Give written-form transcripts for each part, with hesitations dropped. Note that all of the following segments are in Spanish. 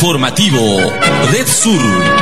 Informativo Red Sur.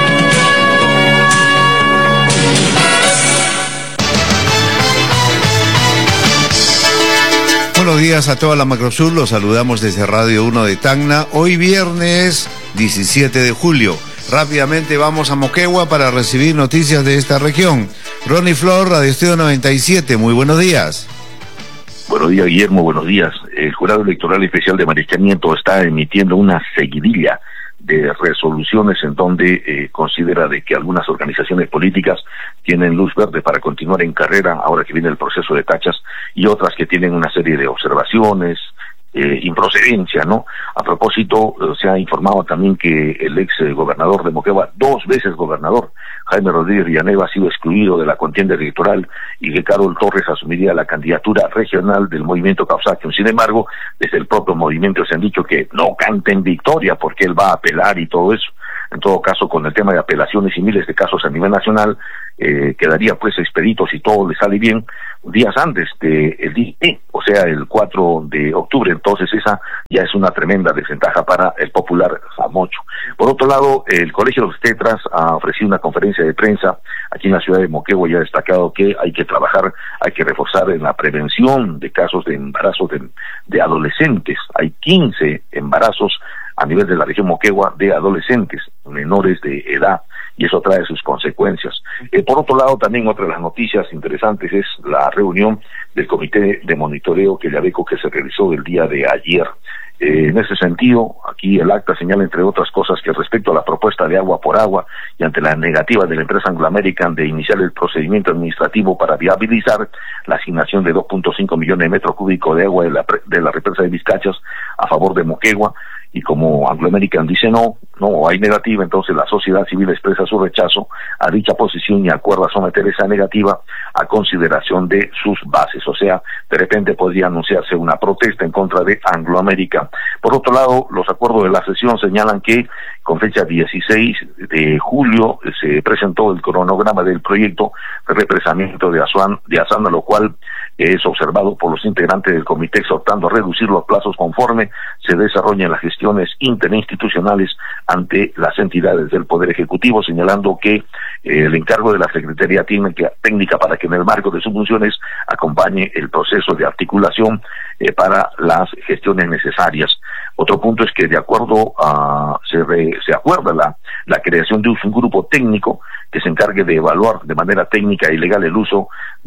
Buenos días a toda la Macrosur, los saludamos desde Radio 1 de Tacna. Hoy viernes 17 de julio. Rápidamente vamos a Moquegua para recibir noticias de esta región. Ronnie Flor, Radio Estudio 97, muy buenos días. Buenos días, Guillermo, buenos días. El Jurado Electoral Especial de Mariscamiento está emitiendo una seguidilla de resoluciones en donde considera de que algunas organizaciones políticas tienen luz verde para continuar en carrera ahora que viene el proceso de tachas, y otras que tienen una serie de observaciones, improcedencia, ¿no? A propósito, se ha informado también que el ex gobernador de Moquegua, 2 veces gobernador, Jaime Rodríguez Villanueva, ha sido excluido de la contienda electoral y que Carol Torres asumiría la candidatura regional del movimiento Causación. Sin embargo, desde el propio movimiento se han dicho que no canten victoria porque él va a apelar y todo eso. En todo caso, con el tema de apelaciones y miles de casos a nivel nacional, quedaría pues expedito, si todo le sale bien, días antes del día, o sea, el 4 de octubre. Entonces esa ya es una tremenda desventaja para el popular Jamocho. Por otro lado, el Colegio de Obstetras ha ofrecido una conferencia de prensa aquí en la ciudad de Moquegua y ha destacado que hay que trabajar, hay que reforzar en la prevención de casos de embarazo de adolescentes. Hay 15 embarazos a nivel de la región Moquegua de adolescentes menores de edad, y eso trae sus consecuencias. Por otro lado, también otra de las noticias interesantes es la reunión del Comité de Monitoreo Quellaveco que se realizó el día de ayer. En ese sentido, aquí el acta señala, entre otras cosas, que respecto a la propuesta de agua por agua y ante la negativa de la empresa Anglo American de iniciar el procedimiento administrativo para viabilizar la asignación de 2.5 millones de metros cúbicos de agua de la represa de Vizcachas a favor de Moquegua, y como Anglo American dice no hay negativa, entonces la sociedad civil expresa su rechazo a dicha posición y acuerda someter esa negativa a consideración de sus bases. O sea, de repente podría anunciarse una protesta en contra de Anglo American. Por otro lado, los acuerdos de la sesión señalan que con fecha 16 de julio se presentó el cronograma del proyecto de represamiento de Asana, lo cual es observado por los integrantes del comité, exhortando a reducir los plazos conforme se desarrollen las gestiones interinstitucionales ante las entidades del Poder Ejecutivo, señalando que el encargo de la Secretaría Técnica para que en el marco de sus funciones acompañe el proceso de articulación para las gestiones necesarias. Otro punto es que de acuerdo a se acuerda la creación de un grupo técnico que se encargue de evaluar de manera técnica y legal el uso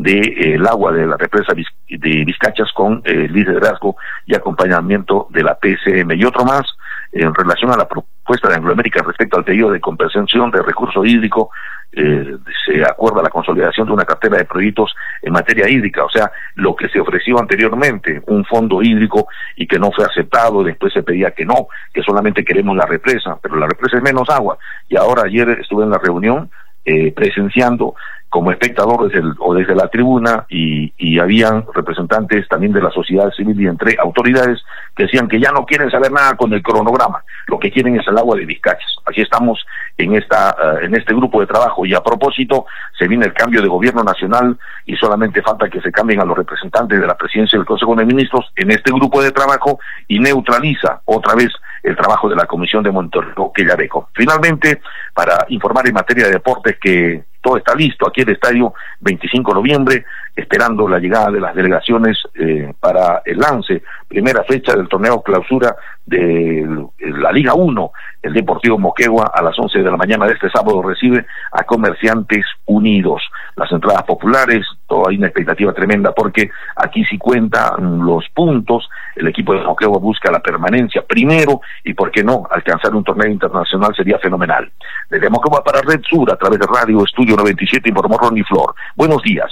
del agua de la represa de Vizcachas con liderazgo y acompañamiento de la PCM. Y otro más, en relación a la propuesta de Anglo American respecto al pedido de compensación de recurso hídrico, se acuerda la consolidación de una cartera de proyectos en materia hídrica, o sea, lo que se ofreció anteriormente, un fondo hídrico, y que no fue aceptado, después se pedía que no, que solamente queremos la represa, pero la represa es menos agua. Y ahora ayer estuve en la reunión presenciando como espectador desde la tribuna, y habían representantes también de la sociedad civil y entre autoridades que decían que ya no quieren saber nada con el cronograma, lo que quieren es el agua de Vizcachas. Aquí estamos en este grupo de trabajo, y a propósito se viene el cambio de gobierno nacional y solamente falta que se cambien a los representantes de la presidencia del Consejo de Ministros en este grupo de trabajo, y neutraliza otra vez el trabajo de la Comisión de Monitoreo Quellaveco. Finalmente, para informar en materia de deportes, que todo está listo aquí en el estadio 25 de noviembre, esperando la llegada de las delegaciones para el lance, primera fecha del torneo clausura de la Liga 1. El Deportivo Moquegua a las 11 de la mañana de este sábado recibe a Comerciantes Unidos. Las entradas populares, hay una expectativa tremenda porque aquí sí cuentan los puntos. El equipo de Moquegua busca la permanencia primero, y por qué no, alcanzar un torneo internacional sería fenomenal. Desde Moquegua para Red Sur, a través de Radio Estudio 97, informó Ronnie Flor. Buenos días.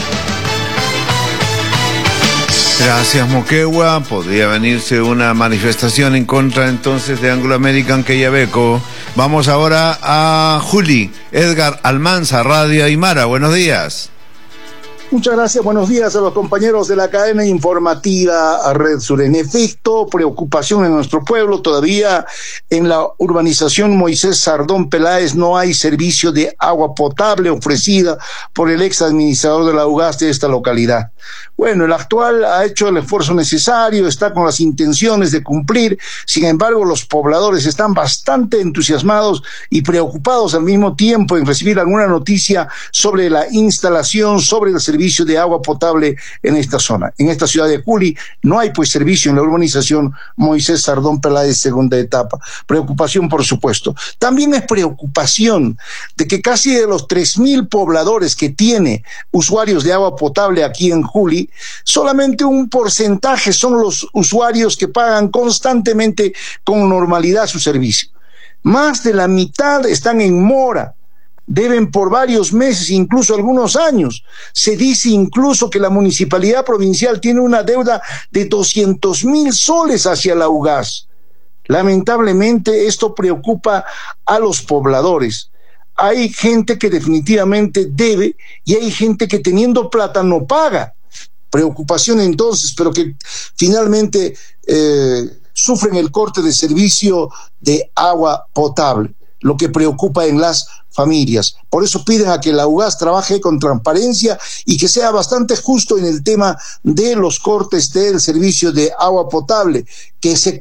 Gracias, Moquegua. Podría venirse una manifestación en contra entonces de Anglo American Quellaveco. Vamos ahora a Juli. Edgar Almanza, Radio Aymara. Buenos días. Muchas gracias, buenos días a los compañeros de la cadena informativa Red Sur. En efecto, preocupación en nuestro pueblo. Todavía en la urbanización Moisés Sardón Peláez no hay servicio de agua potable ofrecida por el ex administrador de la UGAS de esta localidad. Bueno, el actual ha hecho el esfuerzo necesario, está con las intenciones de cumplir. Sin embargo, los pobladores están bastante entusiasmados y preocupados al mismo tiempo en recibir alguna noticia sobre la instalación, sobre el servicio de agua potable en esta zona. En esta ciudad de Juli no hay pues servicio en la urbanización Moisés Sardón Peláez segunda etapa. Preocupación, por supuesto. También es preocupación de que casi de los 3.000 pobladores que tiene usuarios de agua potable aquí en Juli, solamente un porcentaje son los usuarios que pagan constantemente con normalidad su servicio. Más de la mitad están en mora. Deben por varios meses, incluso algunos años. Se dice incluso que la municipalidad provincial tiene una deuda de 200.000 soles hacia la UGAS. Lamentablemente esto preocupa a los pobladores. Hay gente que definitivamente debe y hay gente que teniendo plata no paga. Preocupación entonces, pero que finalmente sufren el corte de servicio de agua potable, lo que preocupa en las familias. Por eso piden a que la UGAS trabaje con transparencia y que sea bastante justo en el tema de los cortes del servicio de agua potable, que se